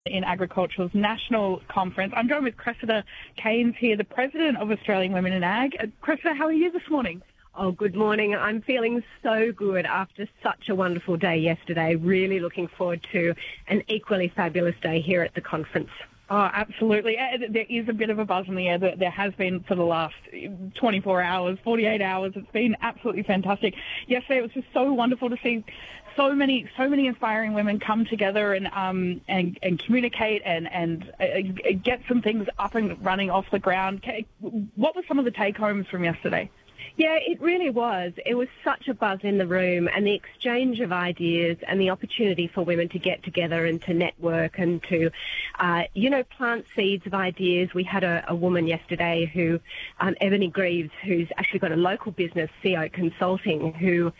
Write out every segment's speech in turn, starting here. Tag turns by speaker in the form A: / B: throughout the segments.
A: in Agriculture's National Conference. I'm joined with Cressida Cairns here, the President of Australian Women in Ag. Cressida, how are you this morning?
B: Oh, good morning. I'm feeling so good after such a wonderful day yesterday. Really looking forward to an equally fabulous day here at the conference.
A: Oh, absolutely. There is a bit of a buzz in the air that there has been for the last 24 hours, 48 hours. It's been absolutely fantastic. Yesterday it was just so wonderful to see so many inspiring women come together and communicate and get some things up and running off the ground. What were some of the take-homes from yesterday?
B: Yeah, it really was. It was such a buzz in the room, and the exchange of ideas and the opportunity for women to get together and to network and to, plant seeds of ideas. We had a woman yesterday who, Ebony Greaves, who's actually got a local business, CO Consulting, who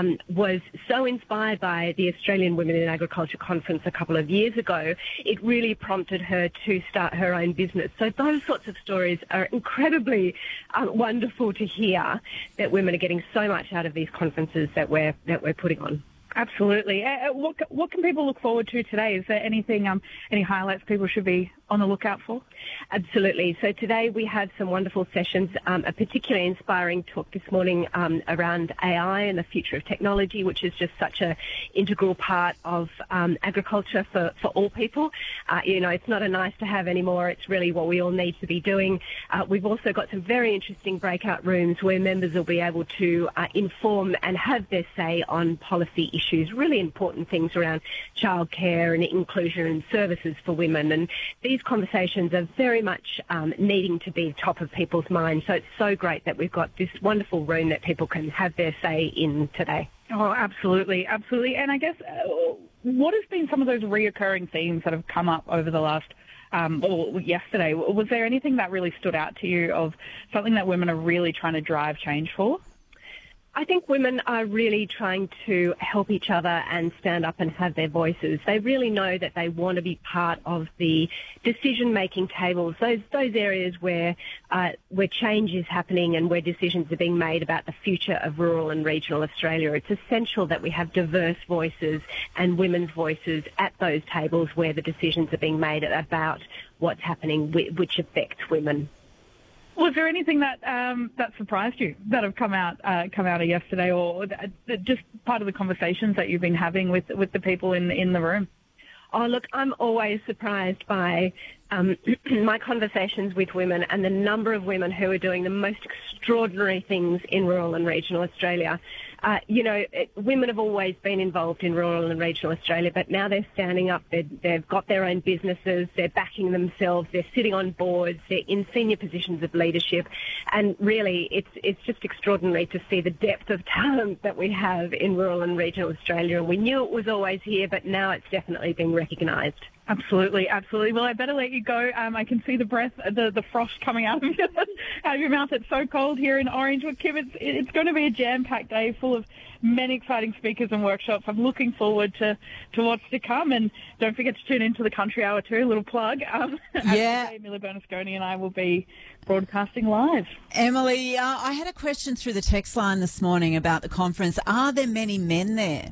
B: was so inspired by the Australian Women in Agriculture conference a couple of years ago, it really prompted her to start her own business. So those sorts of stories are incredibly wonderful to hear, that women are getting so much out of these conferences that we're putting on.
A: Absolutely. What can people look forward to today? Is there anything, any highlights people should be on the lookout for?
B: Absolutely. So today we have some wonderful sessions, a particularly inspiring talk this morning around AI and the future of technology, which is just such an integral part of agriculture for all people. It's not a nice to have anymore. It's really what we all need to be doing. We've also got some very interesting breakout rooms where members will be able to inform and have their say on policy issues, really important things around childcare and inclusion and services for women. And these conversations are very much needing to be top of people's minds. So it's so great that we've got this wonderful room that people can have their say in today.
A: Oh, absolutely, absolutely. And I guess what has been some of those reoccurring themes that have come up over the last or yesterday? Was there anything that really stood out to you of something that women are really trying to drive change for?
B: I think women are really trying to help each other and stand up and have their voices. They really know that they want to be part of the decision-making tables, those areas where change is happening and where decisions are being made about the future of rural and regional Australia. It's essential that we have diverse voices and women's voices at those tables where the decisions are being made about what's happening, which affects women.
A: Was there anything that surprised you that have come out of yesterday, or just part of the conversations that you've been having with the people in the room?
B: Oh, look, I'm always surprised by my conversations with women and the number of women who are doing the most extraordinary things in rural and regional Australia. Women have always been involved in rural and regional Australia, but now they're standing up. They've got their own businesses. They're backing themselves. They're sitting on boards. They're in senior positions of leadership. And really, it's just extraordinary to see the depth of talent that we have in rural and regional Australia. And we knew it was always here, but now it's definitely being recognised.
A: Absolutely, absolutely. Well, I better let you go. I can see the breath, the frost coming out of your mouth. It's so cold here in Orange. Well, Kim, it's going to be a jam-packed day full of many exciting speakers and workshops. I'm looking forward to what's to come. And don't forget to tune into the Country Hour too, a little plug.
C: Yeah.
A: Emily Bernasconi and I will be broadcasting live.
C: Emily, I had a question through the text line this morning about the conference. Are there many men there?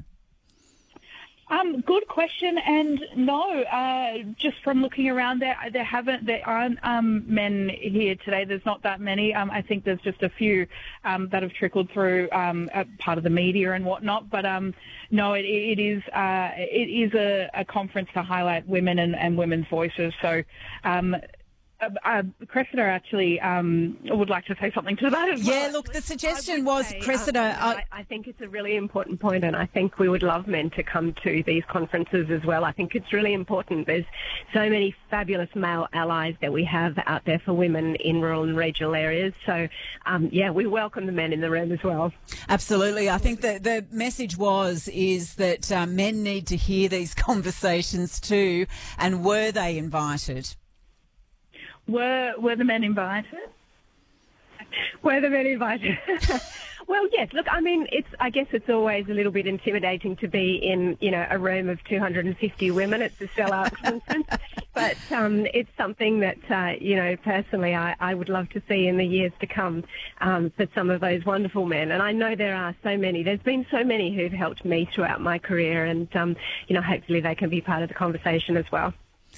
A: Good question, and no, just from looking around there aren't men here today. There's not that many. I think there's just a few that have trickled through part of the media and whatnot. But no, it is a conference to highlight women and women's voices. So. Cressida actually would like to say something to that as well.
C: Yeah, look, the suggestion was, Cressida...
B: I think it's a really important point, and I think we would love men to come to these conferences as well. I think it's really important. There's so many fabulous male allies that we have out there for women in rural and regional areas. So, we welcome the men in the room as well.
C: Absolutely. I think that the message is that men need to hear these conversations too, and were they invited?
A: Were the men invited?
B: Were the men invited? Well, yes. Look, I mean, I guess it's always a little bit intimidating to be in, a room of 250 women. It's a sellout conference. But it's something that, personally I would love to see in the years to come for some of those wonderful men. And I know there are so many. There's been so many who've helped me throughout my career, and, hopefully they can be part of the conversation as well.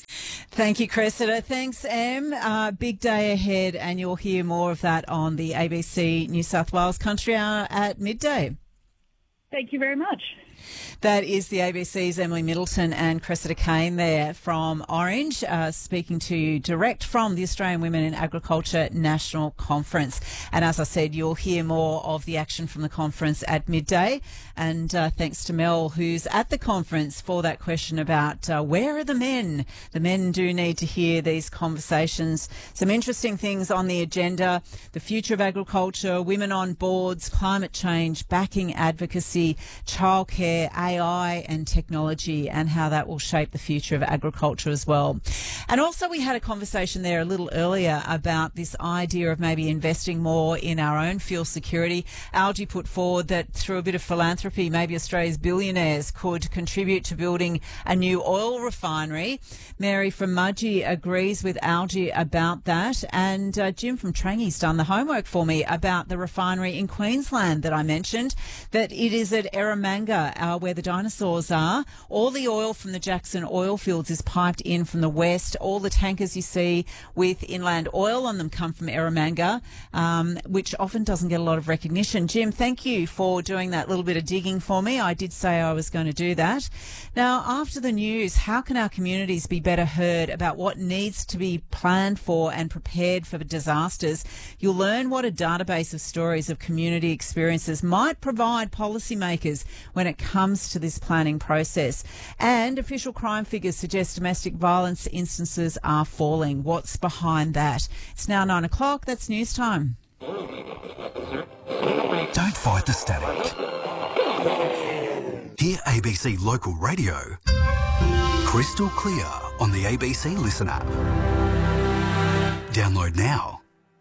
C: Thank you, Cressida. Thanks, Em. Big day ahead, and you'll hear more of that on the ABC New South Wales Country Hour at midday.
A: Thank you very much.
C: That is the ABC's Emily Middleton and Cressida Kane there from Orange, speaking to you direct from the Australian Women in Agriculture National Conference. And as I said, you'll hear more of the action from the conference at midday. And thanks to Mel, who's at the conference, for that question about where are the men? The men do need to hear these conversations. Some interesting things on the agenda: the future of agriculture, women on boards, climate change, backing advocacy, childcare, AI and technology, and how that will shape the future of agriculture as well. And also we had a conversation there a little earlier about this idea of maybe investing more in our own fuel security. Algie put forward that through a bit of philanthropy, maybe Australia's billionaires could contribute to building a new oil refinery. Mary from Mudgee agrees with Algie about that. And Jim from Trangi's done the homework for me about the refinery in Queensland that I mentioned, that it is at Eromanga, where the dinosaurs are. All the oil from the Jackson oil fields is piped in from the west. All the tankers you see with inland oil on them come from Eromanga, which often doesn't get a lot of recognition. Jim, thank you for doing that little bit of digging for me. I did say I was going to do that. Now, after the news, how can our communities be better heard about what needs to be planned for and prepared for disasters? You'll learn what a database of stories of community experiences might provide policymakers when it comes to this planning process. And official crime figures suggest domestic violence instances are falling. What's behind that? It's now 9 o'clock. That's news time.
D: Don't fight the static. Hear ABC Local Radio crystal clear on the ABC Listen app. Download now.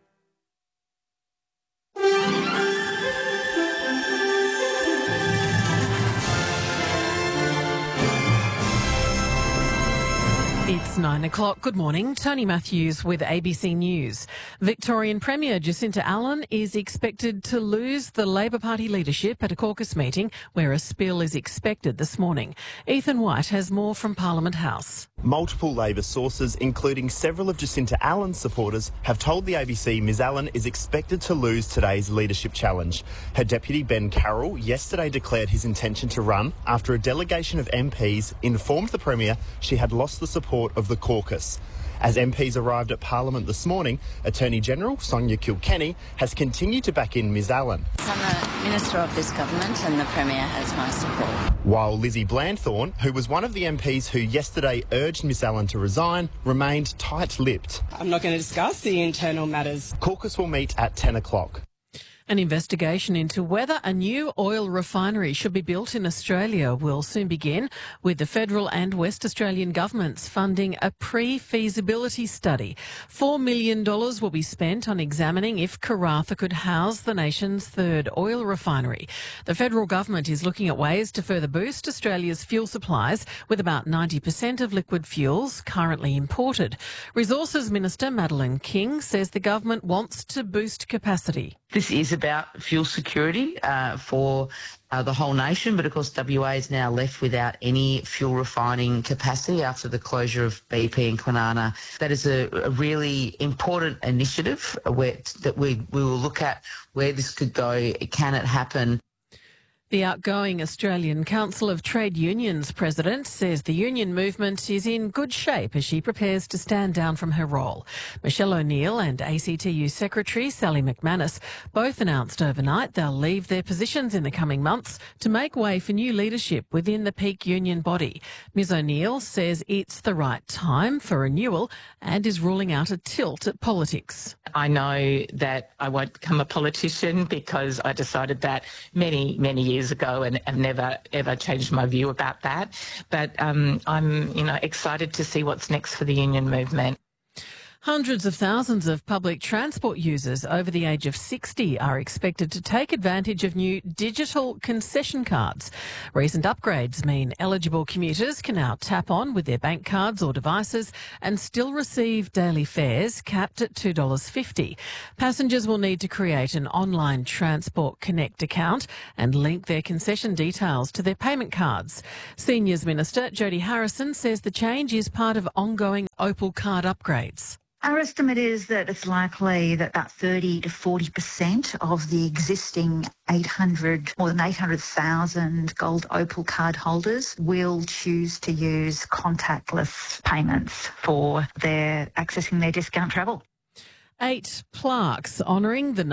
E: It's 9 o'clock. Good morning. Tony Matthews with ABC News. Victorian Premier Jacinta Allan is expected to lose the Labor Party leadership at a caucus meeting where a spill is expected this morning. Ethan White has more from Parliament House.
F: Multiple Labor sources, including several of Jacinta Allan's supporters, have told the ABC Ms Allan is expected to lose today's leadership challenge. Her deputy Ben Carroll yesterday declared his intention to run after a delegation of MPs informed the Premier she had lost the support of the caucus. As MPs arrived at Parliament this morning, Attorney-General Sonia Kilkenny has continued to back in Ms Allan.
G: I'm the Minister of this government and the Premier has my support.
F: While Lizzie Blanthorne, who was one of the MPs who yesterday urged Ms Allan to resign, remained tight-lipped.
H: I'm not going to discuss the internal matters.
F: Caucus will meet at 10 o'clock.
E: An investigation into whether a new oil refinery should be built in Australia will soon begin, with the federal and West Australian governments funding a pre-feasibility study. $4 million will be spent on examining if Karratha could house the nation's third oil refinery. The federal government is looking at ways to further boost Australia's fuel supplies, with about 90% of liquid fuels currently imported. Resources Minister Madeleine King says the government wants to boost capacity.
I: This is about fuel security for the whole nation, but of course WA is now left without any fuel refining capacity after the closure of BP and Kwinana. That is a really important initiative that we will look at where this could go. Can it happen?
E: The outgoing Australian Council of Trade Unions president says the union movement is in good shape as she prepares to stand down from her role. Michelle O'Neill and ACTU Secretary Sally McManus both announced overnight they'll leave their positions in the coming months to make way for new leadership within the peak union body. Ms O'Neill says it's the right time for renewal and is ruling out a tilt at politics.
J: I know that I won't become a politician because I decided that many years ago and have never ever changed my view about that. But I'm excited to see what's next for the union movement.
E: Hundreds of thousands of public transport users over the age of 60 are expected to take advantage of new digital concession cards. Recent upgrades mean eligible commuters can now tap on with their bank cards or devices and still receive daily fares capped at $2.50. Passengers will need to create an online Transport Connect account and link their concession details to their payment cards. Seniors Minister Jody Harrison says the change is part of ongoing Opal card upgrades.
K: Our estimate is that it's likely that about 30 to 40% of the existing more than 800,000 gold Opal card holders will choose to use contactless payments for accessing their discount travel.
E: 8 plaques honouring the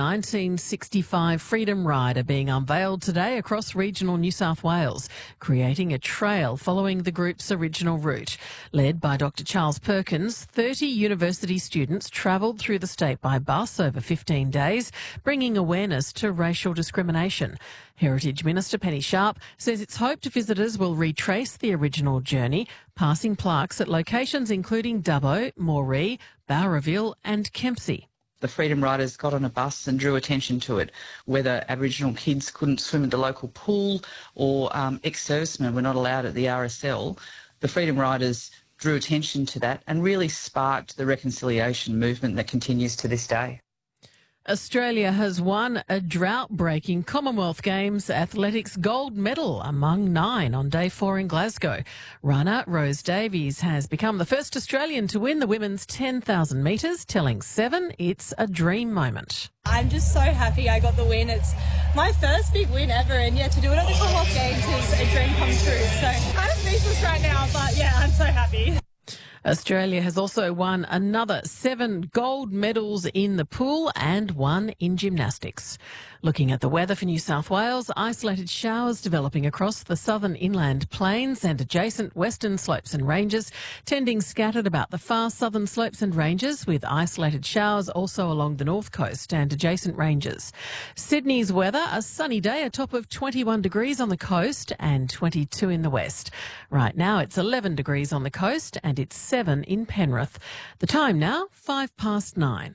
E: 1965 Freedom Ride are being unveiled today across regional New South Wales, creating a trail following the group's original route. Led by Dr Charles Perkins, 30 university students travelled through the state by bus over 15 days, bringing awareness to racial discrimination. Heritage Minister Penny Sharp says it's hoped visitors will retrace the original journey, passing plaques at locations including Dubbo, Moree, Bowraville and Kempsey.
L: The Freedom Riders got on a bus and drew attention to it, whether Aboriginal kids couldn't swim at the local pool or ex-servicemen were not allowed at the RSL. The Freedom Riders drew attention to that and really sparked the reconciliation movement that continues to this day.
E: Australia has won a drought-breaking Commonwealth Games athletics gold medal among 9 on day 4 in Glasgow. Runner Rose Davies has become the first Australian to win the women's 10,000 metres, telling Seven it's a dream moment.
M: I'm just so happy I got the win. It's my first big win ever, and to do it at the Commonwealth Games is a dream come true. So kind of speechless right now, but I'm so happy.
E: Australia has also won another 7 gold medals in the pool and 1 in gymnastics. Looking at the weather for New South Wales, isolated showers developing across the southern inland plains and adjacent western slopes and ranges, tending scattered about the far southern slopes and ranges, with isolated showers also along the north coast and adjacent ranges. Sydney's weather, a sunny day, a top of 21 degrees on the coast and 22 in the west. Right now it's 11 degrees on the coast and it's 7 in Penrith. The time now, 9:05.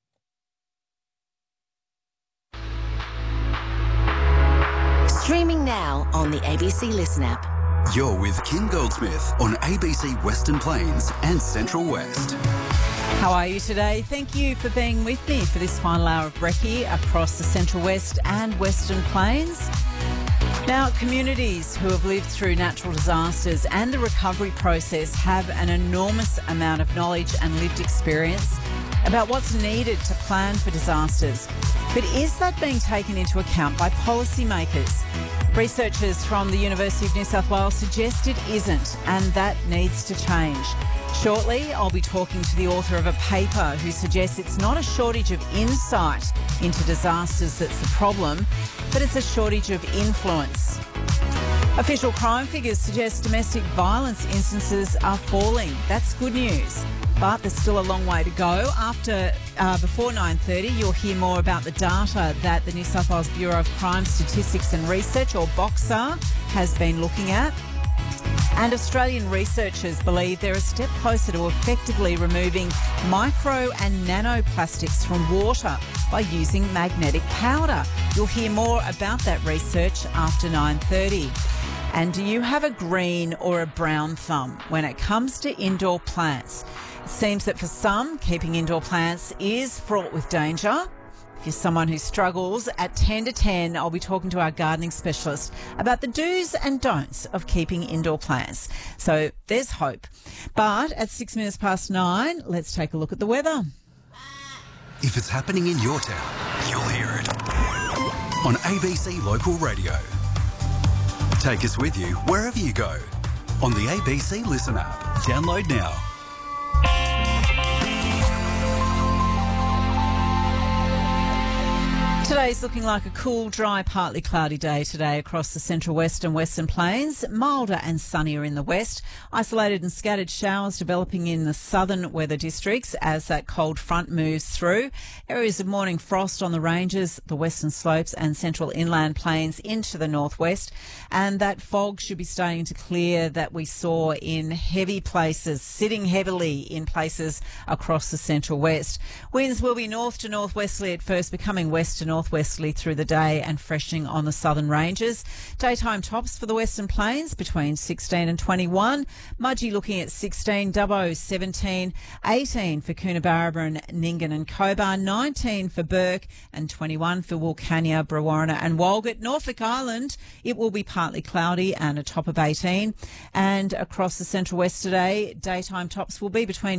N: Streaming now on the ABC Listen app.
D: You're with Kim Goldsmith on ABC Western Plains and Central West.
C: How are you today? Thank you for being with me for this final hour of Brekkie across the Central West and Western Plains. Now, communities who have lived through natural disasters and the recovery process have an enormous amount of knowledge and lived experience about what's needed to plan for disasters. But is that being taken into account by policymakers? Researchers from the University of New South Wales suggest it isn't, and that needs to change. Shortly, I'll be talking to the author of a paper who suggests it's not a shortage of insight into disasters that's the problem, but it's a shortage of influence. Official crime figures suggest domestic violence instances are falling. That's good news. But there's still a long way to go. Before 9:30, you'll hear more about the data that the New South Wales Bureau of Crime Statistics and Research, or BOXA, has been looking at. And Australian researchers believe they're a step closer to effectively removing micro and nanoplastics from water by using magnetic powder. You'll hear more about that research after 9:30. And do you have a green or a brown thumb when it comes to indoor plants? It seems that for some, keeping indoor plants is fraught with danger. If you're someone who struggles, at 10 to 10, I'll be talking to our gardening specialist about the do's and don'ts of keeping indoor plants. So there's hope. But at 9:06, let's take a look at the weather.
D: If it's happening in your town, you'll hear it on ABC Local Radio. Take us with you wherever you go on the ABC Listen app. Download now.
C: Today Today's looking like a cool, dry, partly cloudy day today across the central west and western plains. Milder and sunnier in the west. Isolated and scattered showers developing in the southern weather districts as that cold front moves through. Areas of morning frost on the ranges, the western slopes and central inland plains into the northwest. And that fog should be starting to clear that we saw in heavy places, sitting heavily in places across the central west. Winds will be north to northwesterly at first, becoming west to northwesterly through the day and freshening on the southern ranges. Daytime tops for the western plains between 16 and 21. Mudgee looking at 16, Dubbo 17, 18 for Coonabarabra and Nyngan and Cobar, 19 for Burke and 21 for Wilcannia, Brewarrina and Walgett. Norfolk Island, it will be partly cloudy and a top of 18. And across the central west today, daytime tops will be between